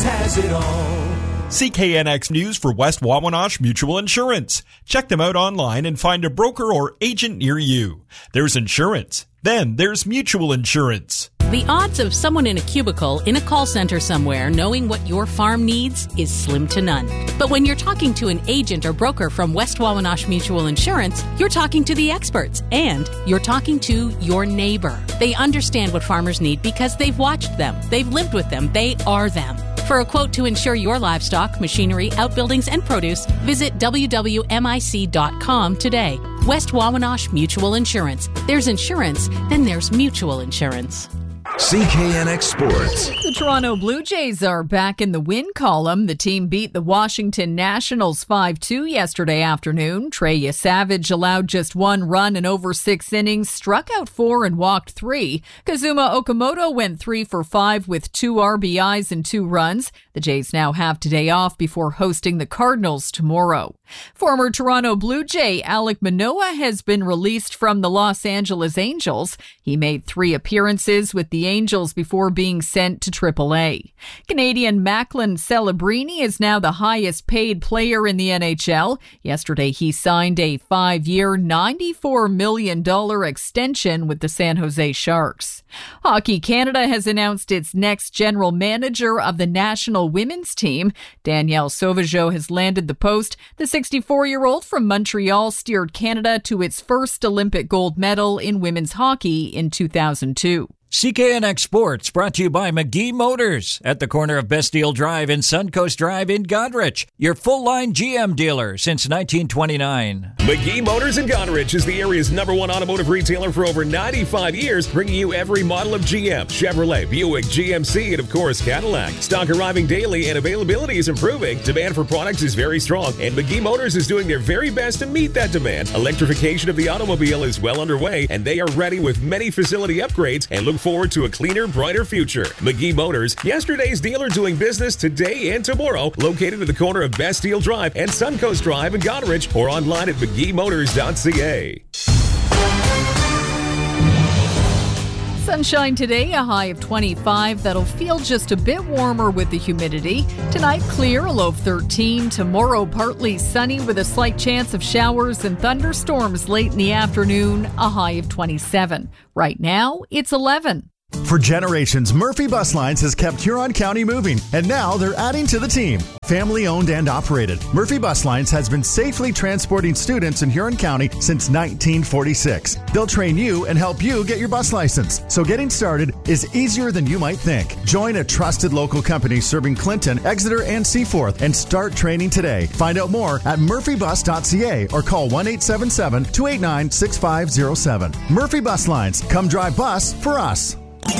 has it all. CKNX News for West Wawanosh Mutual Insurance. Check them out online and find a broker or agent near you. There's insurance. Then there's mutual insurance. The odds of someone in a cubicle in a call center somewhere knowing what your farm needs is slim to none. But when you're talking to an agent or broker from West Wawanosh Mutual Insurance, you're talking to the experts and you're talking to your neighbor. They understand what farmers need because they've watched them, they've lived with them, they are them. For a quote to insure your livestock, machinery, outbuildings, and produce, visit wwmic.com today. West Wawanosh Mutual Insurance. There's insurance, then there's mutual insurance. CKNX Sports. The Toronto Blue Jays are back in the win column. The team beat the Washington Nationals 5-2 yesterday afternoon. Trey Savage allowed just one run in over 6 innings, struck out 4 and walked 3. Kazuma Okamoto went 3 for 5 with 2 RBIs and 2 runs. The Jays now have today off before hosting the Cardinals tomorrow. Former Toronto Blue Jay Alek Manoah has been released from the Los Angeles Angels. He made 3 appearances with the Angels before being sent to AAA. Canadian Macklin Celebrini is now the highest paid player in the NHL. Yesterday, he signed a 5-year, $94 million extension with the San Jose Sharks. Hockey Canada has announced its next general manager of the national women's team. Danielle Sauvageau has landed the post. The 64-year-old from Montreal steered Canada to its first Olympic gold medal in women's hockey in 2002. CKNX Sports brought to you by McGee Motors at the corner of Bastille Drive and Suncoast Drive in Goderich, your full-line GM dealer since 1929. McGee Motors in Goderich is the area's #1 automotive retailer for over 95 years, bringing you every model of GM, Chevrolet, Buick, GMC, and of course Cadillac. Stock arriving daily and availability is improving. Demand for products is very strong, and McGee Motors is doing their very best to meet that demand. Electrification of the automobile is well underway, and they are ready with many facility upgrades and look forward to a cleaner, brighter future. McGee Motors, yesterday's dealer doing business today and tomorrow, located at the corner of Bastille Drive and Suncoast Drive in Goderich, or online at mcgeemotors.ca. Sunshine today, a high of 25. That'll feel just a bit warmer with the humidity. Tonight, clear, a low of 13. Tomorrow, partly sunny with a slight chance of showers and thunderstorms late in the afternoon, a high of 27. Right now, it's 11. For generations, Murphy Bus Lines has kept Huron County moving, and now they're adding to the team. Family owned and operated, Murphy Bus Lines has been safely transporting students in Huron County since 1946. They'll train you and help you get your bus license, so getting started is easier than you might think. Join a trusted local company serving Clinton, Exeter, and Seaforth and start training today. Find out more at murphybus.ca or call 1-877-289-6507. Murphy Bus Lines. Come drive bus for us.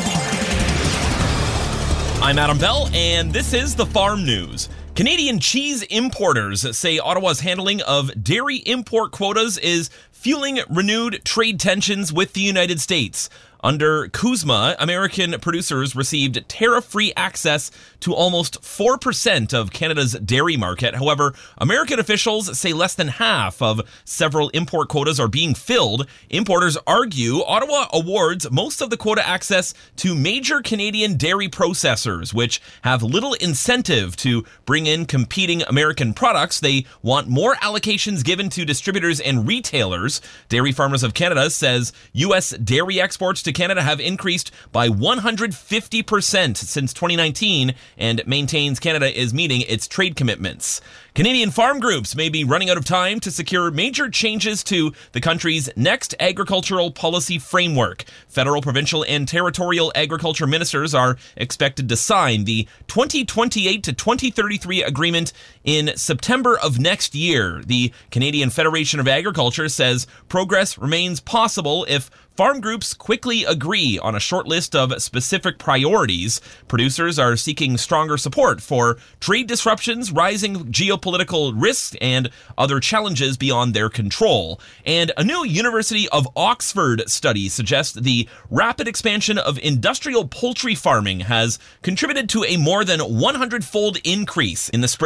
I'm Adam Bell, and this is the Farm News. Canadian cheese importers say Ottawa's handling of dairy import quotas is fueling renewed trade tensions with the United States. Under CUSMA, American producers received tariff-free access to almost 4% of Canada's dairy market. However, American officials say less than half of several import quotas are being filled. Importers argue Ottawa awards most of the quota access to major Canadian dairy processors, which have little incentive to bring in competing American products. They want more allocations given to distributors and retailers. Dairy Farmers of Canada says U.S. dairy exports to Canada have increased by 150% since 2019 and maintains Canada is meeting its trade commitments. Canadian farm groups may be running out of time to secure major changes to the country's next agricultural policy framework. Federal, provincial, and territorial agriculture ministers are expected to sign the 2028 to 2033 agreement in September of next year. The Canadian Federation of Agriculture says progress remains possible if farm groups quickly agree on a short list of specific priorities. Producers are seeking stronger support for trade disruptions, rising geopolitical risks, and other challenges beyond their control. And a new University of Oxford study suggests the rapid expansion of industrial poultry farming has contributed to a more than 100-fold increase in the spread of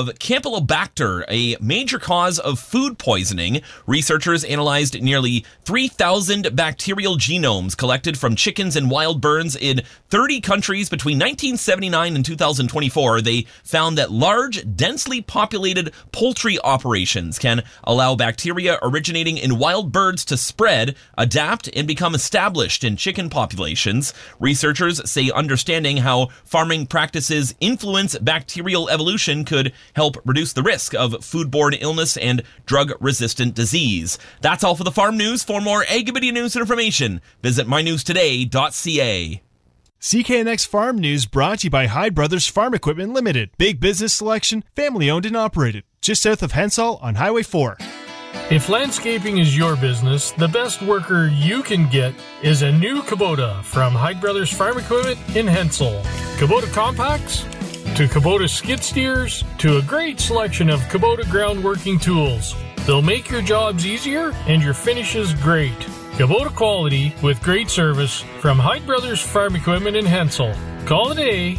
Campylobacter, a major cause of food poisoning. Researchers analyzed nearly 3,000 bacterial genomes collected from chickens and wild birds in 30 countries between 1979 and 2024. They found that large, densely populated poultry operations can allow bacteria originating in wild birds to spread, adapt, and become established in chicken populations. Researchers say understanding how farming practices influence bacterial evolution could help reduce the risk of foodborne illness and drug-resistant disease. That's all for the farm news. For more Agribidia news and information, visit mynewstoday.ca. CKNX Farm News brought to you by Hyde Brothers Farm Equipment Limited. Big business selection, family owned and operated. Just south of Hensall on Highway 4. If landscaping is your business, the best worker you can get is a new Kubota from Hyde Brothers Farm Equipment in Hensall. Kubota compacts to Kubota skid steers to a great selection of Kubota ground working tools. They'll make your jobs easier and your finishes great. Kubota quality with great service from Hyde Brothers Farm Equipment in Hensall. Call today,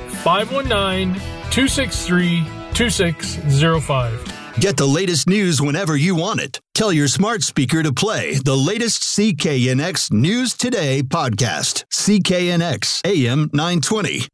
519-263-2605. Get the latest news whenever you want it. Tell your smart speaker to play the latest CKNX News Today podcast. CKNX AM 920.